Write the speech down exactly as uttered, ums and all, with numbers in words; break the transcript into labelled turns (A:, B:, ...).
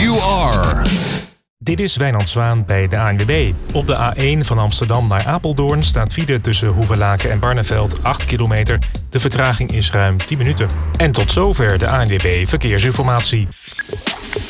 A: you are.
B: Dit is Wijnand Zwaan bij de A N W B. Op de A één van Amsterdam naar Apeldoorn staat file tussen Hoevelaken en Barneveld acht kilometer. De vertraging is ruim tien minuten. En tot zover de A N W B Verkeersinformatie.